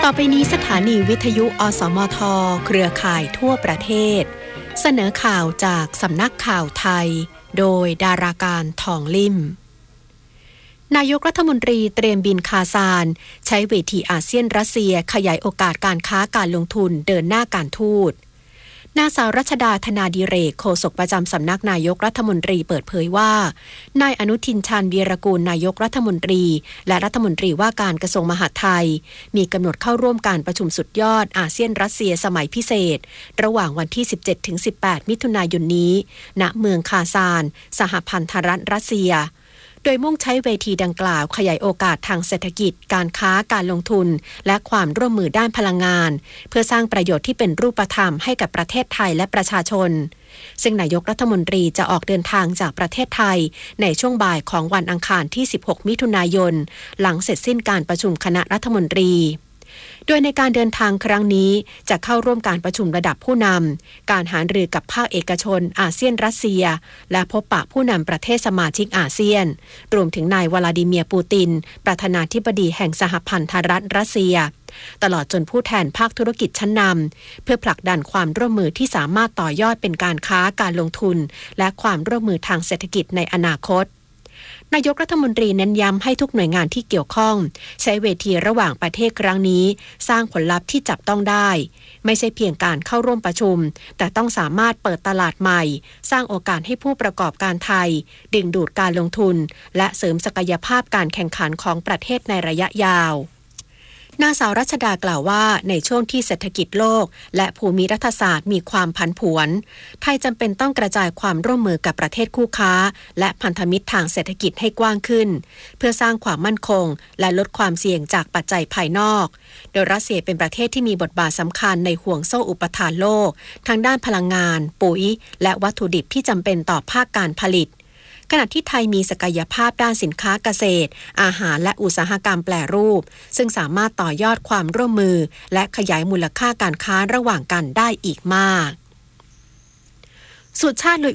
ต่อไปนี้สถานีวิทยุอสมทเครือข่ายทั่วประเทศเสนอข่าวจากสำนักข่าวไทยโดยดาราการทองลิ่มนายกรัฐมนตรีเตรียมบินคาซานใช้เวทีอาเซียนรัสเซียขยายโอกาสการค้าการลงทุนเดินหน้าการทูตนางสาวรัชดาธนาดิเรกโฆษกประจำสำนักนายกรัฐมนตรีเปิดเผยว่านายอนุทินชาญวีรกูลนายกรัฐมนตรีและรัฐมนตรีว่าการกระทรวงมหาดไทยมีกำหนดเข้าร่วมการประชุมสุดยอดอาเซียนรัสเซียสมัยพิเศษระหว่างวันที่ 17-18 มิถุนายนนี้ณเมืองคาซานสหพันธรัฐรัสเซียโดยมุ่งใช้เวทีดังกล่าวขยายโอกาสทางเศรษฐกิจการค้าการลงทุนและความร่วมมือด้านพลังงานเพื่อสร้างประโยชน์ที่เป็นรูปธรรมให้กับประเทศไทยและประชาชนซึ่งนายกรัฐมนตรีจะออกเดินทางจากประเทศไทยในช่วงบ่ายของวันอังคารที่ 16 มิถุนายนหลังเสร็จสิ้นการประชุมคณะรัฐมนตรีโดยในการเดินทางครั้งนี้จะเข้าร่วมการประชุมระดับผู้นำการหารือกับภาคเอกชนอาเซียนรัสเซียและพบปะผู้นำประเทศสมาชิกอาเซียนรวมถึงนายวลาดิเมียร์ปูตินประธานาธิบดีแห่งสหพันธรัฐรัสเซียตลอดจนผู้แทนภาคธุรกิจชั้นนำเพื่อผลักดันความร่วมมือที่สามารถต่อยอดเป็นการค้าการลงทุนและความร่วมมือทางเศรษฐกิจในอนาคตนายกรัฐมนตรีเน้นย้ำให้ทุกหน่วยงานที่เกี่ยวข้องใช้เวทีระหว่างประเทศครั้งนี้สร้างผลลัพธ์ที่จับต้องได้ไม่ใช่เพียงการเข้าร่วมประชุมแต่ต้องสามารถเปิดตลาดใหม่สร้างโอกาสให้ผู้ประกอบการไทยดึงดูดการลงทุนและเสริมศักยภาพการแข่งขันของประเทศในระยะยาวนางสาวรัชดากล่าวว่าในช่วงที่เศรษฐกิจโลกและภูมิรัฐศาสตร์มีความผันผวนไทยจำเป็นต้องกระจายความร่วมมือกับประเทศคู่ค้าและพันธมิตรทางเศรษฐกิจให้กว้างขึ้นเพื่อสร้างความมั่นคงและลดความเสี่ยงจากปัจจัยภายนอกโดยรัสเซียเป็นประเทศที่มีบทบาทสำคัญในห่วงโซ่อุปทานโลกทางด้านพลังงานปุ๋ยและวัตถุดิบที่จำเป็นต่อภาคการผลิตขณะที่ไทยมีศักยภาพด้านสินค้าเกษตรอาหารและอุตสาหกรรมแปรรูปซึ่งสามารถต่อยอดความร่วมมือและขยายมูลค่าการค้าระหว่างกันได้อีกมากสุชาติ